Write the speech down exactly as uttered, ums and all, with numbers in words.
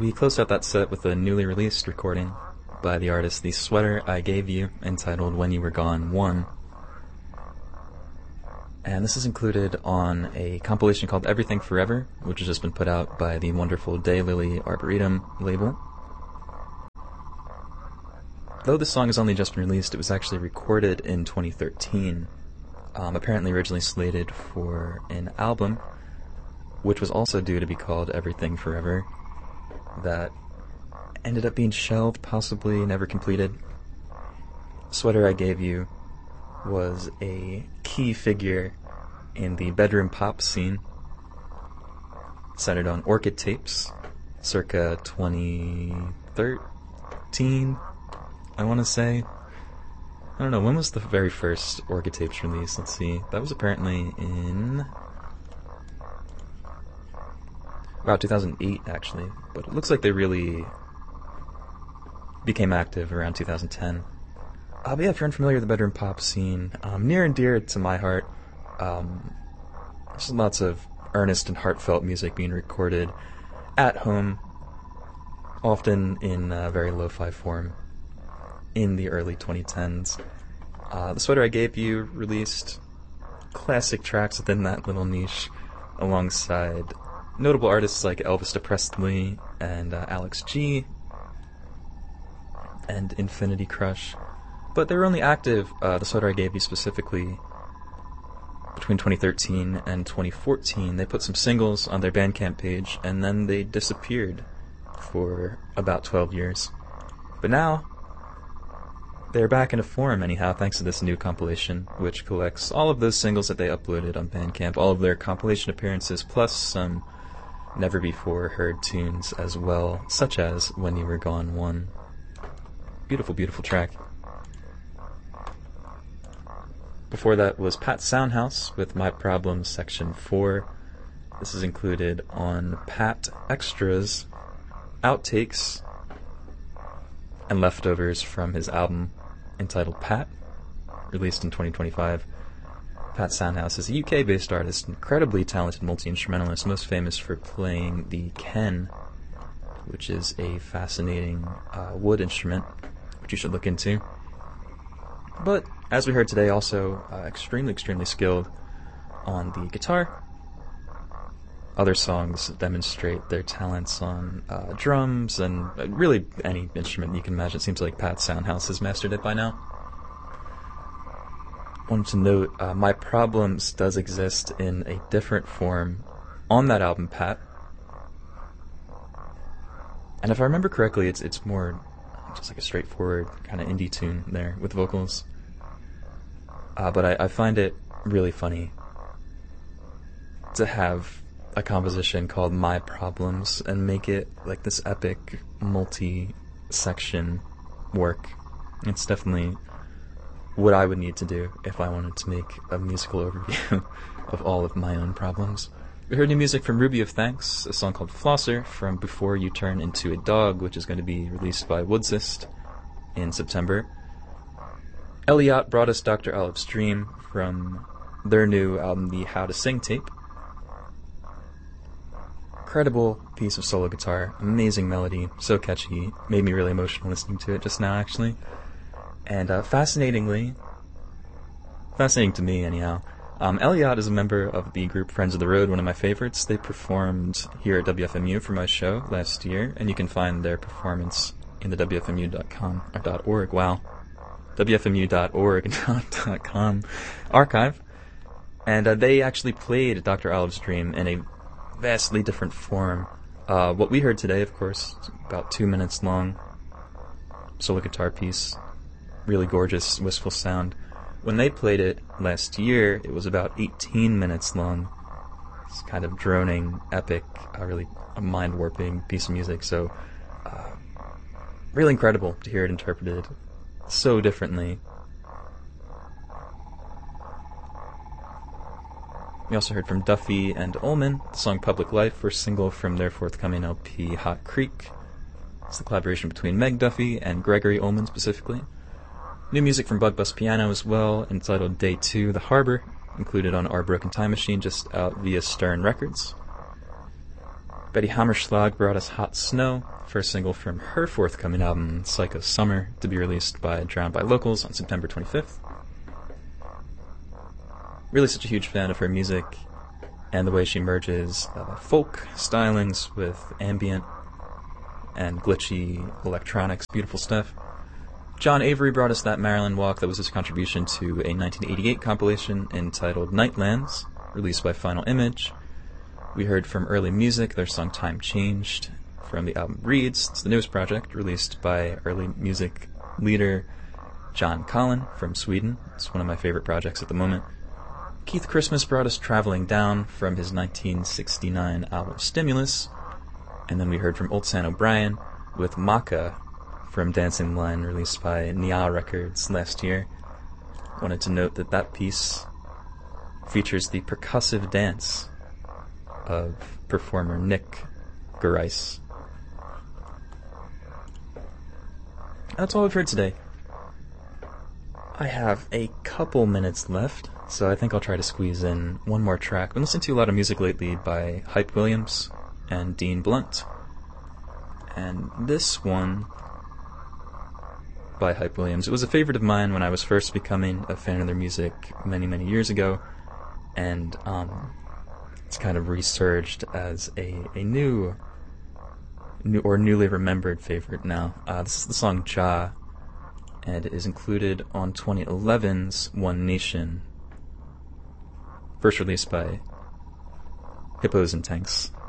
We closed out that set with a newly released recording by the artist The Sweater I Gave You, entitled When You Were Gone one. And this is included on a compilation called Everything Forever, which has just been put out by the wonderful Daylily Arboretum label. Though this song has only just been released, it was actually recorded in twenty thirteen, um, apparently originally slated for an album, which was also due to be called Everything Forever, that ended up being shelved, possibly never completed. Sweater I Gave You was a key figure in the bedroom pop scene, centered on Orchid Tapes, circa twenty thirteen, I want to say. I don't know, when was the very first Orchid Tapes released? Let's see. That was apparently in about two thousand eight, actually, but it looks like they really became active around two thousand ten. Uh, but yeah, if you're unfamiliar with the bedroom pop scene, um, near and dear to my heart, um, there's lots of earnest and heartfelt music being recorded at home, often in uh, very lo-fi form, in the early twenty tens. Uh, the Sweater I Gave You released classic tracks within that little niche, alongside notable artists like Elvis Presley and uh, Alex G and Infinity Crush. But they were only active, uh, the Sweater I Gave You specifically, between twenty thirteen and twenty fourteen. They put some singles on their Bandcamp page, and then they disappeared for about twelve years. But now, they're back into form anyhow, thanks to this new compilation, which collects all of those singles that they uploaded on Bandcamp, all of their compilation appearances, plus some never-before-heard tunes as well, such as When You Were Gone one. Beautiful, beautiful track. Before that was Pat Soundhouse with My Problems Section four. This is included on Pat Extras, Outtakes, and Leftovers from his album entitled Pat, released in twenty twenty-five. Pat Soundhouse is a U K-based artist, incredibly talented multi-instrumentalist, most famous for playing the Ken, which is a fascinating uh, wood instrument, which you should look into. But, as we heard today, also uh, extremely, extremely skilled on the guitar. Other songs demonstrate their talents on uh, drums and uh, really any instrument you can imagine. It seems like Pat Soundhouse has mastered it by now. Wanted to note, uh, My Problems does exist in a different form on that album, Pat. And if I remember correctly, it's it's more just like a straightforward kind of indie tune there with vocals. Uh, but I, I find it really funny to have a composition called My Problems and make it like this epic multi-section work. It's definitely what I would need to do if I wanted to make a musical overview of all of my own problems. We heard new music from Ruby of Thanks, a song called Flosser from Before You Turn Into a Dog, which is going to be released by Woodsist in September. Elliot brought us Doctor Olive's Dream from their new album, the How to Sing tape. Incredible piece of solo guitar, amazing melody, so catchy, made me really emotional listening to it just now, actually. And uh, fascinatingly, fascinating to me anyhow, um, Elliot is a member of the group Friends of the Road, one of my favorites. They performed here at W F M U for my show last year, and you can find their performance in the W F M U dot com, or .org, wow, W F M U dot org dot com archive. And uh, they actually played Doctor Olive's Dream in a vastly different form. Uh, what we heard today, of course, about two minutes long, solo guitar piece, really gorgeous, wistful sound. When they played it last year, it was about eighteen minutes long. It's kind of droning, epic, uh, really a mind-warping piece of music. So, uh, really incredible to hear it interpreted so differently. We also heard from Duffy and Ullman, the song Public Life, first single from their forthcoming L P Hot Creek. It's the collaboration between Meg Duffy and Gregory Ullman specifically. New music from Bug Bus Piano as well, entitled Day two, The Harbor, included on Our Broken Time Machine, just out via Stern Records. Betty Hammerschlag brought us Hot Snow first single from her forthcoming album, Psycho Summer, to be released by Drowned by Locals on September twenty-fifth. Really such a huge fan of her music, and the way she merges uh, folk stylings with ambient and glitchy electronics, beautiful stuff. John Avery brought us That Maryland Walk. That was his contribution to a nineteen eighty-eight compilation entitled Nightlands, released by Final Image. We heard from Early Music, their song Time Changed, from the album Reeds. It's the newest project, released by Early Music leader John Collin from Sweden. It's one of my favorite projects at the moment. Keith Christmas brought us Traveling Down from his nineteen sixty-nine album Stimulus. And then we heard from Old San O'Brien with Maka from Dancing Line, released by Nia Records last year. Wanted to note that that piece features the percussive dance of performer Nick Gerais. That's all I've heard today. I have a couple minutes left, so I think I'll try to squeeze in one more track. I've been listening to a lot of music lately by Hype Williams and Dean Blunt. And this one by Hype Williams, it was a favorite of mine when I was first becoming a fan of their music many, many years ago. And um, it's kind of resurged as a, a new, new or newly remembered favorite now. Uh, this is the song Ja, and it is included on twenty eleven's One Nation, first released by Hippos and Tanks.